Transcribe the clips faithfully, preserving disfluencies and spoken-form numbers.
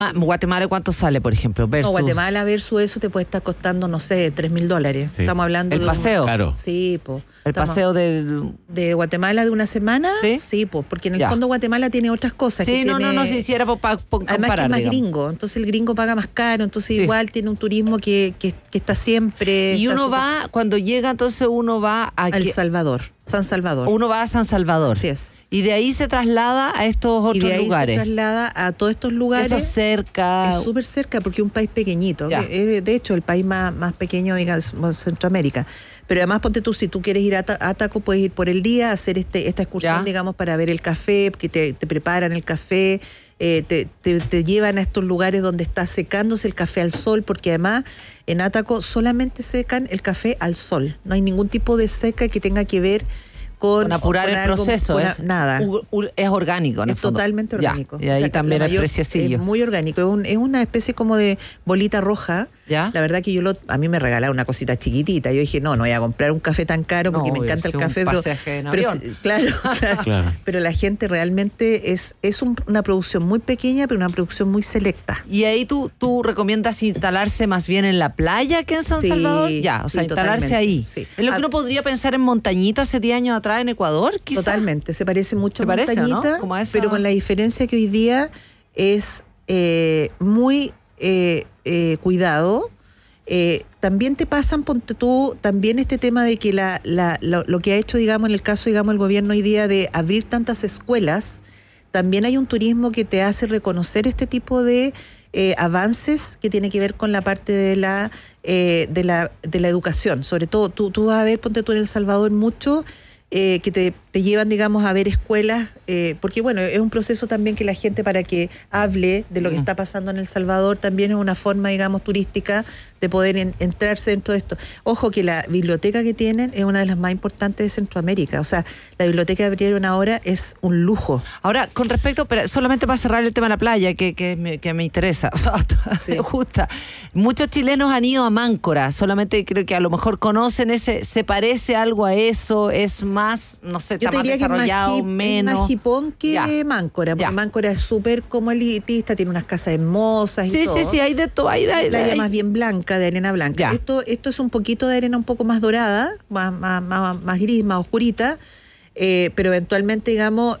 Ah, Guatemala, ¿cuánto sale, por ejemplo? Versus... No, Guatemala versus eso te puede estar costando, no sé, tres mil dólares. Sí. Estamos hablando ¿El de paseo? Un... Claro. Sí, pues. ¿El paseo de...? ¿De Guatemala de una semana? Sí. Sí, pues, porque en el Ya. fondo Guatemala tiene otras cosas. Sí, que no, tiene... no, no, si hiciera por, por comparar, Además que es más digamos. gringo, entonces el gringo paga más caro, entonces Sí. igual tiene un turismo que, que, que está siempre... Y está uno super... va, cuando llega, entonces uno va a... al que- Salvador, San Salvador. Uno va a San Salvador. Así es. Y de ahí se traslada a estos otros Y de ahí lugares. se traslada a todos estos lugares. Eso es cerca. Es súper cerca porque es un país pequeñito. Ya. Que es, de hecho, el país más, más pequeño, digamos, de Centroamérica. Pero además, ponte tú, si tú quieres ir a Ta- Ataco, puedes ir por el día, hacer este esta excursión, Ya. digamos, para ver el café, que te, te preparan el café, eh, te, te, te llevan a estos lugares donde está secándose el café al sol, porque además en Ataco solamente secan el café al sol. No hay ningún tipo de seca que tenga que ver con, Con apurar con el algo- proceso. con es, a- nada. u- u- es orgánico, en el Es fondo. totalmente Ya, orgánico. y ahí O sea, también la el mayor- preciacillo. Es muy orgánico. Es, un- es una especie como de bolita roja. ¿Ya? La verdad que yo lo, a mí me regalaron una cosita chiquitita. Yo dije, no, no voy a comprar un café tan caro porque No, me obvio, encanta el sí, un café. Pero, pasaje en pero avión. sí, claro, claro. Claro. Pero la gente realmente es, es un- una producción muy pequeña, pero una producción muy selecta. Y ahí tú, tú recomiendas instalarse más bien en la playa que en San Sí, Salvador. Ya, o sea, sí, instalarse totalmente, ahí. sí. Es lo que Ah, uno podría pensar en montañita hace diez años atrás en Ecuador, quizás. Totalmente, se parece mucho ¿Se a parece, o no? montañita, Como a esa- pero con la diferencia que hoy día es eh, muy eh, eh, cuidado. Eh, también te pasan, ponte tú, también este tema de que la, la, lo, lo que ha hecho, digamos, en el caso, digamos, el gobierno hoy día de abrir tantas escuelas, también hay un turismo que te hace reconocer este tipo de eh, avances que tiene que ver con la parte de la, eh, de la, de la educación. Sobre todo, tú, tú vas a ver, ponte tú en El Salvador mucho, eh, que te, te llevan, digamos, a ver escuelas, eh, porque bueno, es un proceso también que la gente, para que hable de lo que Mm. está pasando en El Salvador, también es una forma, digamos, turística de poder en- entrarse dentro de esto. Ojo que la biblioteca que tienen es una de las más importantes de Centroamérica, o sea, la biblioteca que abrieron ahora es un lujo. Ahora, con respecto, pero solamente para cerrar el tema de la playa, que, que, me, que me interesa, o sea, Sí. me gusta. Muchos chilenos han ido a Máncora, solamente creo que a lo mejor conocen ese, se parece algo a eso, es más, no sé, Yo está te más diría que es más, desarrollado, hip, es menos. más hipón que Ya. Máncora, porque Ya. Máncora es súper como elitista, tiene unas casas hermosas y Sí, todo. sí, sí, hay de todo, hay de, hay de- Playa hay- más bien blanca, de arena blanca. Ya. Esto, esto es un poquito de arena un poco más dorada, más, más, más, más gris, más oscurita, eh, pero eventualmente, digamos,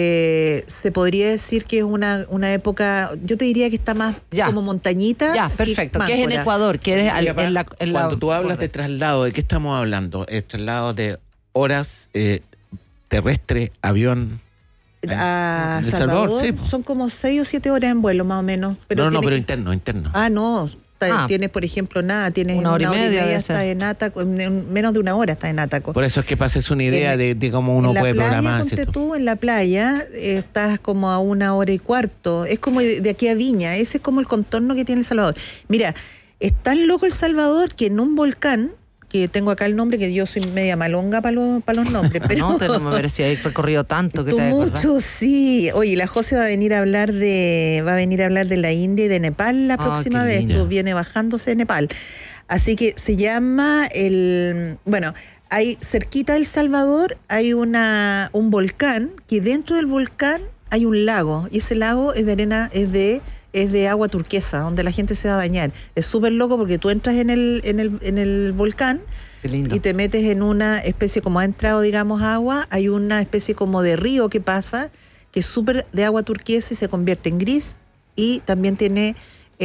eh, se podría decir que es una, una época, yo te diría que está más Ya. como montañita. Ya, perfecto, que es en Máncora. Ecuador, que es Sí, al- papá, en la, en la- cuando tú hablas de traslado, ¿de qué estamos hablando? ¿El traslado de horas eh, terrestre, avión? A En El Salvador, Salvador, sí, po. son como seis o siete horas en vuelo, más o menos. Pero no, no, tiene pero que- interno, interno. Ah, no. ta- Ah. Tienes, por ejemplo, nada, tienes Una una hora y hora y media media, debe estás ser. en Ataco, en- en menos de una hora estás en Ataco. Por eso es que pases una idea En- de, de cómo uno en la puede playa, programar. ponte ¿cierto? tú, en la playa eh, estás como a una hora y cuarto. Es como de, de aquí a Viña. Ese es como el contorno que tiene El Salvador. Mira, es tan loco El Salvador que en un volcán, que tengo acá el nombre, que yo soy media malonga para los, para los nombres, pero... No, te no me parecía haber recorrido tanto que Tú te acordás. mucho, sí. Oye, la José va a venir a hablar de va a venir a hablar de la India y de Nepal la Ah, próxima qué vez. lindo. Tú viene bajándose de Nepal. Así que se llama el bueno, hay cerquita del Salvador hay una un volcán, que dentro del volcán hay un lago, y ese lago es de arena, es de es de agua turquesa, donde la gente se va a bañar. Es súper loco porque tú entras en el en el en el volcán Qué lindo. y te metes en una especie, como ha entrado, digamos, agua, hay una especie como de río que pasa, que es súper de agua turquesa y se convierte en gris, y también tiene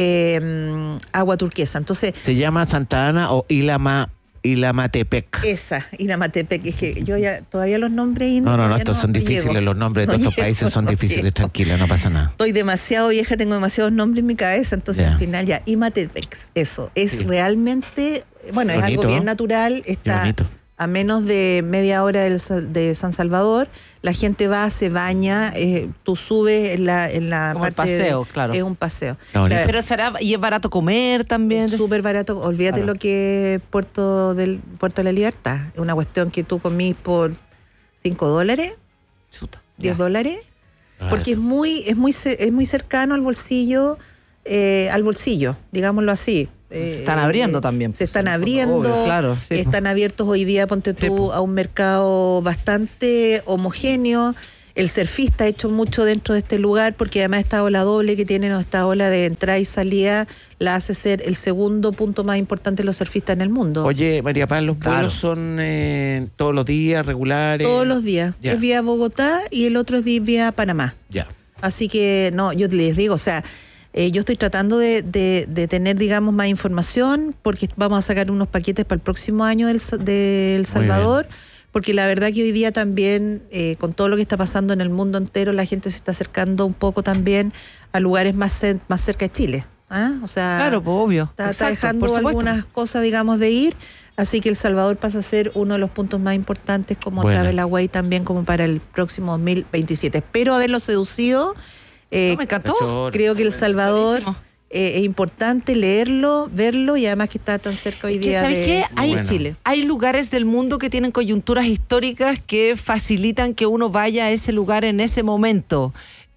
eh, agua turquesa. Entonces, ¿Se llama Santa Ana o Ilama, Ilamatepec? esa, Inamatepec, es que yo ya, todavía los nombres... No, no, no, todavía estos son difíciles, llego. los nombres de No todos estos llego, países son no difíciles, llego. tranquila, no pasa nada. Estoy demasiado vieja, tengo demasiados nombres en mi cabeza, entonces Ya. al final ya, Imatepec, eso, es Sí. realmente, bueno, Qué es algo bonito, bien ¿no? natural, Qué está bonito. a menos de media hora del Sa- de San Salvador, la gente va, se baña, eh, tú subes en la, en la Como el parte de- paseo, claro. Es un paseo. Qué bonito. La- Pero será, y es barato comer también. es súper barato, olvídate Claro. lo que es Puerto del Puerto de la Libertad, es una cuestión que tú comís por cinco dólares, Chuta, diez ya. dólares, Claro. porque es muy, es muy, ce- es muy cercano al bolsillo, eh, al bolsillo, digámoslo así. Se están abriendo también, Se pues, están en el fondo, abriendo, obvio, claro, sí, están abiertos hoy día, ponte tú, Sí, pues. a un mercado bastante homogéneo. El surfista ha hecho mucho dentro de este lugar porque además esta ola doble que tienen, o esta ola de entrada y salida, la hace ser el segundo punto más importante de los surfistas en el mundo. Oye, María Paz, ¿los Claro. vuelos son eh, todos los días, regulares? Todos los días. Ya. Es vía Bogotá y el otro es vía Panamá. Ya. Así que, no, yo les digo, o sea, eh, yo estoy tratando de, de, de tener, digamos, más información porque vamos a sacar unos paquetes para el próximo año del, Sa- de El Salvador, porque la verdad que hoy día también, eh, con todo lo que está pasando en el mundo entero, la gente se está acercando un poco también a lugares más, cen- más cerca de Chile. ¿Ah? O sea, Claro, pues obvio. está, está Exacto, dejando por supuesto. algunas cosas, digamos, de ir. Así que El Salvador pasa a ser uno de los puntos más importantes como Bueno. Travelaway también como para el próximo dos mil veintisiete. Espero haberlo seducido. Eh, No, me encantó. Ocho horas. creo que El Salvador Buenísimo. eh, es importante leerlo, verlo y además que está tan cerca hoy Es que, día ¿sabes de, qué? de Hay- Bueno. Chile. Hay lugares del mundo que tienen coyunturas históricas que facilitan que uno vaya a ese lugar en ese momento.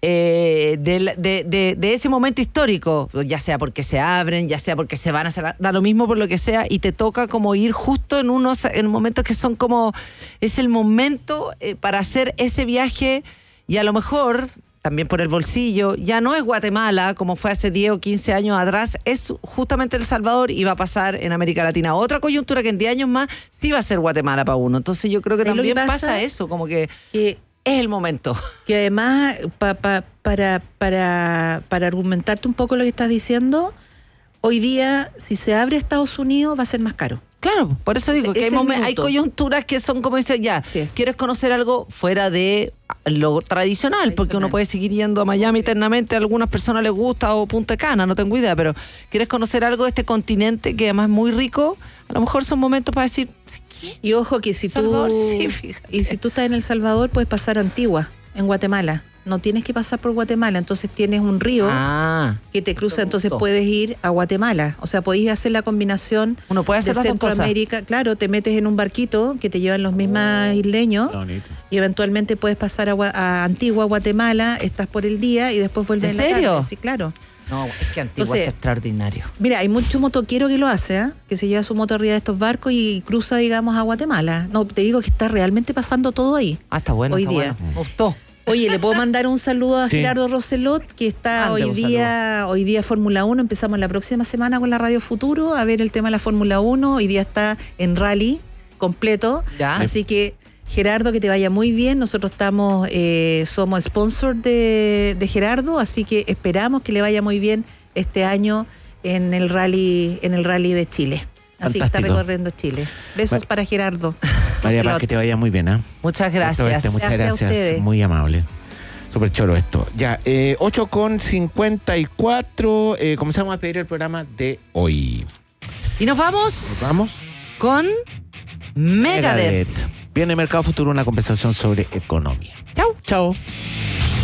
Eh, del- de, de- de ese momento histórico, ya sea porque se abren, ya sea porque se van a hacer, da lo mismo por lo que sea, y te toca como ir justo en unos en momentos que son como, es el momento eh, para hacer ese viaje, y a lo mejor también por el bolsillo, ya no es Guatemala como fue hace diez o quince años atrás, es justamente El Salvador y va a pasar en América Latina. Otra coyuntura que en diez años más sí va a ser Guatemala para uno. Entonces yo creo que ¿Sabes lo que también pasa? pasa eso, como que Que, es el momento. que además, pa- pa- para, para, para argumentarte un poco lo que estás diciendo, hoy día, si se abre Estados Unidos, va a ser más caro. Claro, por eso digo Ese que hay, es el momen- hay minuto. coyunturas que son como dicen, ya, Así es. quieres conocer algo fuera de lo tradicional, porque uno Tradicional. puede seguir yendo a Miami eternamente, a algunas personas les gusta, o Punta Cana, no tengo idea, pero quieres conocer algo de este continente que además es muy rico, a lo mejor son momentos para decir, Y ojo que si Salvador, tú sí, fíjate. y si tú estás en El Salvador, puedes pasar a Antigua, en Guatemala. No tienes que pasar por Guatemala, entonces tienes un río ah, que te cruza, me entonces gustó. puedes ir a Guatemala. O sea, podéis hacer la combinación uno puede hacer de las dos cosas. Centroamérica. Claro, te metes en un barquito que te llevan los mismos isleños Qué bonito. y eventualmente puedes pasar a, Gua- a Antigua, Guatemala, estás por el día y después vuelves ¿En en la serio? tarde. Sí, claro. No, es que Antigua Entonces, es extraordinario. Mira, hay mucho motoquero que lo hace, ¿ah? Que se lleva su moto arriba de estos barcos y cruza, digamos, a Guatemala. No, te digo que está realmente pasando todo ahí. Ah, está bueno, Hoy está día. bueno. Me gustó. Oye, le puedo mandar un saludo a Sí. Gerardo Roselot, que está Mande hoy un día, hoy día Fórmula uno. Empezamos la próxima semana con la Radio Futuro a ver el tema de la Fórmula uno. Hoy día está en rally completo. Ya. Así que, Gerardo, que te vaya muy bien. Nosotros estamos, eh, somos sponsor de, de Gerardo, así que esperamos que le vaya muy bien este año en el rally, en el rally de Chile. Así que está Fantástico. recorriendo Chile. Besos Ma- para Gerardo. María Paz, Roselot. que te vaya muy bien, ¿ah? Muchas gracias. Muchas Gracias a gracias. ustedes. Muy amable. Súper choro esto. Ya, eh, ocho con cincuenta y cuatro. Eh, comenzamos a pedir el programa de hoy. Y nos vamos, Nos vamos. con Megadeth. Viene Mercado Futuro, una conversación sobre economía. Chau. Chao.